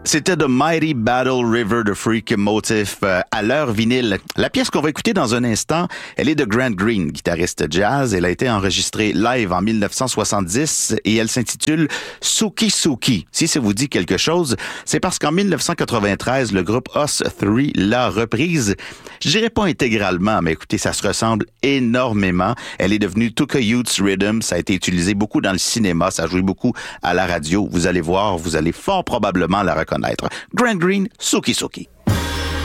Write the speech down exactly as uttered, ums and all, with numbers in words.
C'était The Mighty Battle River de Freak Motif euh, à l'heure vinyle. La pièce qu'on va écouter dans un instant, elle est de Grant Green, guitariste jazz. Elle a été enregistrée live en dix-neuf cent soixante-dix et elle s'intitule Suki Suki. Si ça vous dit quelque chose, c'est parce qu'en dix-neuf cent quatre-vingt-treize, le groupe Us trois l'a reprise. Je dirais pas intégralement, mais écoutez, ça se ressemble énormément. Elle est devenue Tuka Youth's Rhythm. Ça a été utilisé beaucoup dans le cinéma. Ça a joué beaucoup à la radio. Vous allez voir, vous allez fort probablement la reconnaître. Grant Green, Suki Suki.